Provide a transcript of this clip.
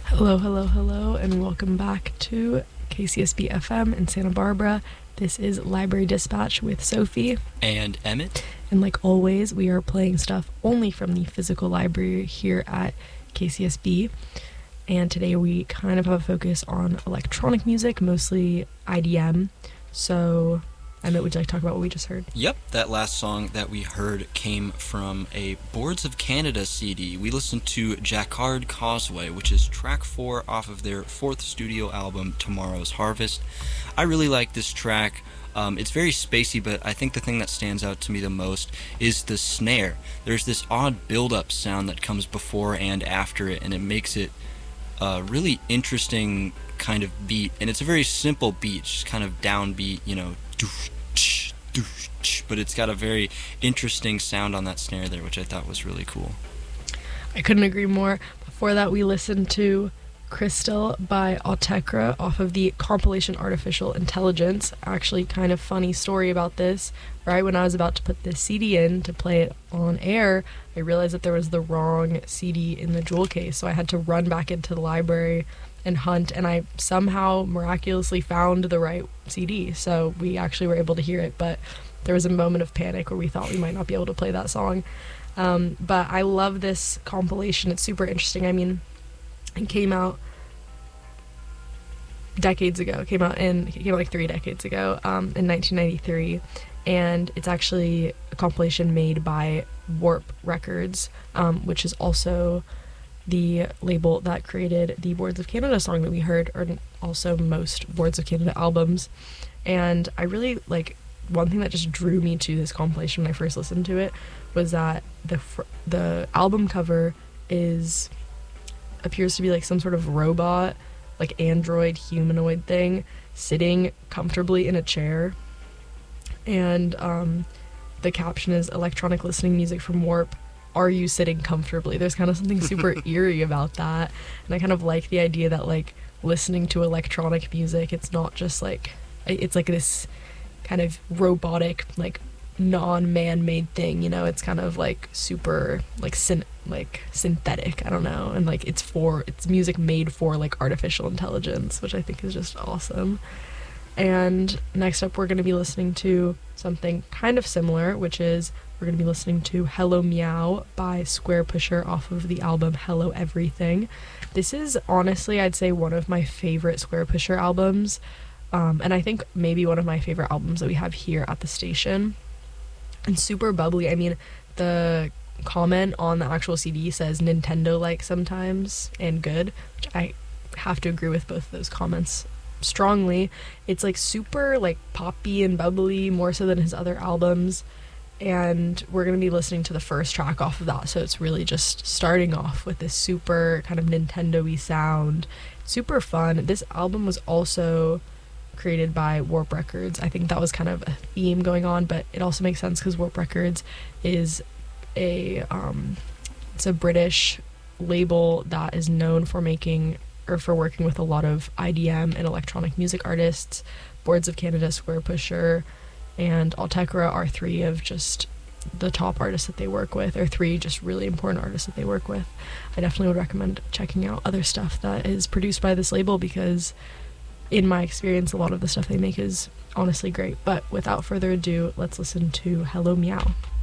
Hello, hello, hello, and welcome back to KCSB FM in Santa Barbara. This is Library Dispatch with Sophie. And Emmett. And like always, we are playing stuff only from the physical library here at KCSB. And today we kind of have a focus on electronic music, mostly IDM. So, Emmett, would you like to talk about what we just heard? Yep, that last song that we heard came from a Boards of Canada CD. We listened to Jacquard Causeway, which is track 4 off of their 4th studio album, Tomorrow's Harvest. I really like this track. It's very spacey, but I think the thing that stands out to me the most is the snare. There's this odd build-up sound that comes before and after it, and it makes it a really interesting kind of beat. And it's a very simple beat, just kind of downbeat, but it's got a very interesting sound on that snare there, which I thought was really cool. I couldn't agree more. Before that, we listened to Crystal by Autekra off of the compilation Artificial Intelligence. Actually, kind of funny story about this. Right when I was about to put this CD in to play it on air, I realized that there was the wrong CD in the jewel case, so I had to run back into the library and hunt, and I somehow miraculously found the right CD, so we actually were able to hear it, but there was a moment of panic where we thought we might not be able to play that song. But I love this compilation. It's super interesting. I mean, it came out decades ago. It came out like 3 decades ago, in 1993, and it's actually a compilation made by Warp Records, which is also the label that created the Boards of Canada song that we heard, or also most Boards of Canada albums. And I really like, one thing that just drew me to this compilation when I first listened to it was that the album cover appears to be like some sort of robot, like android humanoid thing sitting comfortably in a chair, and the caption is "Electronic listening music from Warp. Are you sitting comfortably?" There's kind of something super eerie about that, and I kind of like the idea that like listening to electronic music, it's not just like, it's like this kind of robotic, like non-man-made thing, it's kind of like super like synthetic, I don't know, and like it's music made for like artificial intelligence, which I think is just awesome. And next up, we're going to be listening to something kind of similar, which is we're going to be listening to Hello Meow by Squarepusher off of the album Hello Everything. This is honestly, I'd say, one of my favorite Squarepusher albums, and I think maybe one of my favorite albums that we have here at the station. And super bubbly. I mean, the comment on the actual CD says Nintendo-like sometimes and good, which I have to agree with both of those comments strongly. It's like super like poppy and bubbly, more so than his other albums, and we're going to be listening to the first track off of that, so it's really just starting off with this super kind of Nintendo-y sound. Super fun. This album was also created by Warp Records. I think that was kind of a theme going on, but it also makes sense because Warp Records is it's a British label that is known for working with a lot of IDM and electronic music artists. Boards of Canada, Squarepusher, and Autekra are 3 of just the top artists that they work with, or 3 just really important artists that they work with. I definitely would recommend checking out other stuff that is produced by this label because, in my experience, a lot of the stuff they make is honestly great. But without further ado, let's listen to Hello Meow.